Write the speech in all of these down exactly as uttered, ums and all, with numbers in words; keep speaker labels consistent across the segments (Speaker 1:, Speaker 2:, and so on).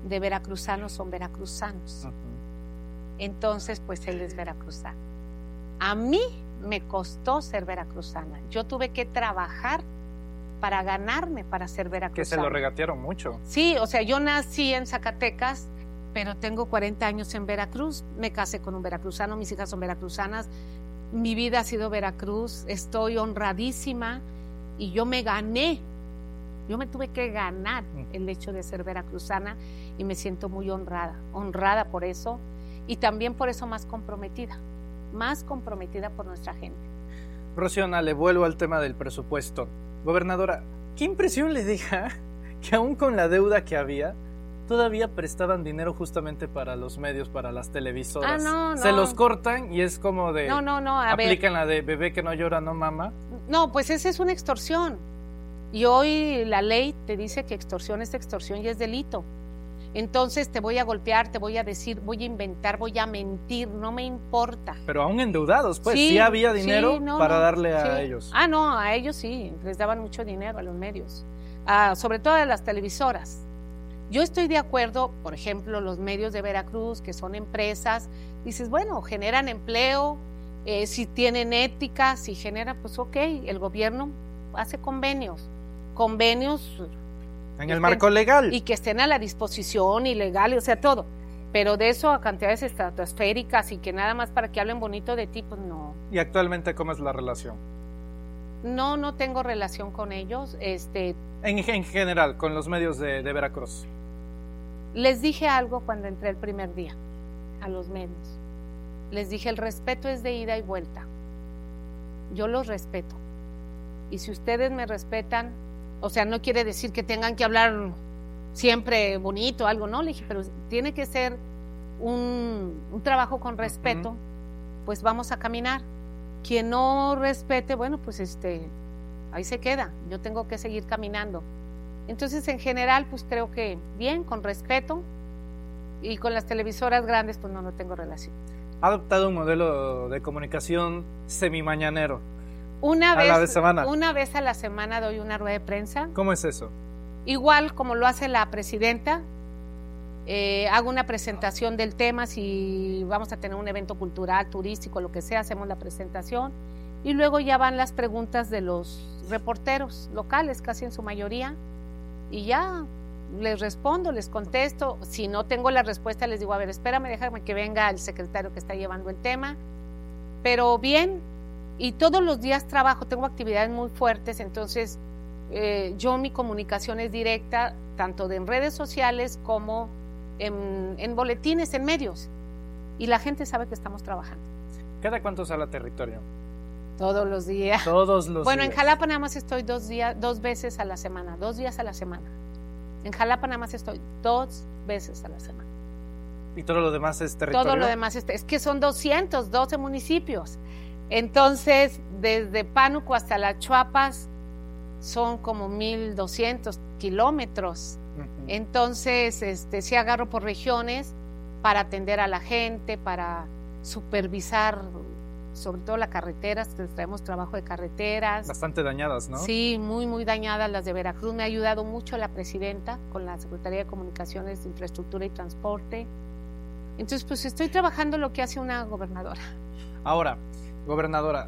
Speaker 1: de veracruzanos son veracruzanos. Uh-huh. Entonces, pues él es veracruzano. A mí me costó ser veracruzana. Yo tuve que trabajar para ganarme para ser veracruzana.
Speaker 2: Que se lo regatearon mucho.
Speaker 1: Sí, o sea, yo nací en Zacatecas, pero tengo cuarenta años en Veracruz. Me casé con un veracruzano, mis hijas son veracruzanas. Mi vida ha sido Veracruz, estoy honradísima y yo me gané. Yo me tuve que ganar el hecho de ser veracruzana y me siento muy honrada, honrada por eso y también por eso más comprometida, más comprometida por nuestra gente.
Speaker 2: Rocío, le vuelvo al tema del presupuesto. Gobernadora, ¿qué impresión le deja que aún con la deuda que había, todavía prestaban dinero justamente para los medios, para las televisoras?
Speaker 1: Ah, no, no.
Speaker 2: Se los cortan y es como de...
Speaker 1: No, no, no, a
Speaker 2: aplican
Speaker 1: ver.
Speaker 2: la de bebé que no llora, no mama.
Speaker 1: No, pues esa es una extorsión. Y hoy la ley te dice que extorsión es extorsión y es delito. Entonces te voy a golpear, te voy a decir, voy a inventar, voy a mentir, no me importa.
Speaker 2: Pero aún endeudados, pues, sí, sí había dinero sí, no, para no, darle a
Speaker 1: sí.
Speaker 2: ellos.
Speaker 1: Ah, no, a ellos sí, les daban mucho dinero a los medios, ah, sobre todo a las televisoras. Yo estoy de acuerdo, por ejemplo, los medios de Veracruz, que son empresas, dices, bueno, generan empleo, eh, si tienen ética, si generan, pues ok, el gobierno hace convenios, convenios...
Speaker 2: En el marco legal.
Speaker 1: Y que estén a la disposición y legal, o sea, todo. Pero de eso a cantidades estratosféricas y que nada más para que hablen bonito de ti, pues no.
Speaker 2: ¿Y actualmente cómo es la relación?
Speaker 1: No, no tengo relación con ellos. Este,
Speaker 2: en, en general, con los medios de, de Veracruz.
Speaker 1: Les dije algo cuando entré el primer día a los medios. Les dije, el respeto es de ida y vuelta. Yo los respeto. Y si ustedes me respetan, o sea, no quiere decir que tengan que hablar siempre bonito, algo, no, le dije, pero tiene que ser un, un trabajo con respeto, uh-huh. Pues vamos a caminar. Quien no respete, bueno, pues este, ahí se queda, yo tengo que seguir caminando. Entonces, en general, pues creo que bien, con respeto, y con las televisoras grandes, pues no, no tengo relación.
Speaker 2: Ha adoptado un modelo de comunicación semimañanero.
Speaker 1: Una vez,
Speaker 2: a la semana.
Speaker 1: una vez a la semana doy una rueda de prensa.
Speaker 2: ¿Cómo es eso?
Speaker 1: Igual como lo hace la presidenta, eh, hago una presentación del tema, si vamos a tener un evento cultural, turístico, lo que sea, hacemos la presentación y luego ya van las preguntas de los reporteros locales, casi en su mayoría, y ya les respondo, les contesto. Si no tengo la respuesta, les digo, a ver, espérame, déjame que venga el secretario que está llevando el tema, pero bien. Y todos los días trabajo, tengo actividades muy fuertes, entonces eh, yo mi comunicación es directa, tanto de en redes sociales como en, en boletines, en medios. Y la gente sabe que estamos trabajando.
Speaker 2: ¿Cada cuánto sale a territorio?
Speaker 1: Todos los días.
Speaker 2: Todos los
Speaker 1: bueno,
Speaker 2: días.
Speaker 1: En Jalapa nada más estoy dos días, dos veces a la semana, dos días a la semana. En Jalapa nada más estoy dos veces a la semana.
Speaker 2: ¿Y todo lo demás es territorio?
Speaker 1: Todo lo demás es, es que son doscientos doce municipios. Entonces, desde Pánuco hasta Las Chuapas son como mil doscientos kilómetros. Uh-huh. Entonces, este, sí agarro por regiones para atender a la gente, para supervisar, sobre todo las carreteras, que traemos trabajo de carreteras.
Speaker 2: Bastante dañadas, ¿no?
Speaker 1: Sí, muy, muy dañadas las de Veracruz. Me ha ayudado mucho la presidenta con la Secretaría de Comunicaciones, Infraestructura y Transporte. Entonces, pues estoy trabajando lo que hace una gobernadora.
Speaker 2: Ahora, gobernadora,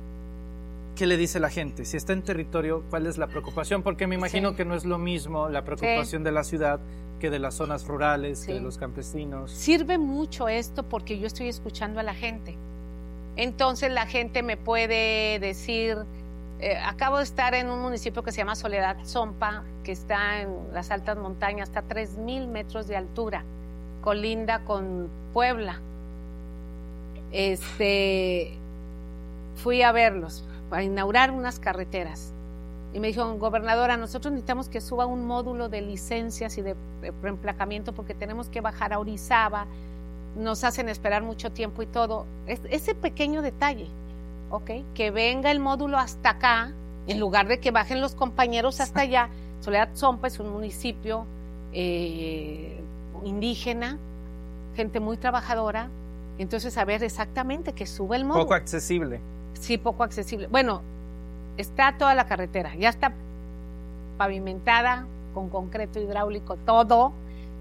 Speaker 2: ¿qué le dice la gente? Si está en territorio, ¿cuál es la preocupación? Porque me imagino sí. que no es lo mismo la preocupación sí. de la ciudad que de las zonas rurales, sí. que de los campesinos.
Speaker 1: Sirve mucho esto porque yo estoy escuchando a la gente. Entonces la gente me puede decir, eh, acabo de estar en un municipio que se llama Soledad Zompa, que está en las altas montañas, está a tres mil metros de altura, colinda con Puebla. Este... Fui a verlos, para inaugurar unas carreteras. Y me dijeron, gobernadora, nosotros necesitamos que suba un módulo de licencias y de reemplacamiento porque tenemos que bajar a Orizaba, nos hacen esperar mucho tiempo y todo. Es, ese pequeño detalle, ¿ok? Que venga el módulo hasta acá, en lugar de que bajen los compañeros hasta allá. Soledad Zompa es un municipio eh, indígena, gente muy trabajadora. Entonces, a ver exactamente que suba el módulo.
Speaker 2: Poco accesible.
Speaker 1: Sí, poco accesible. Bueno, está toda la carretera, ya está pavimentada con concreto hidráulico, todo.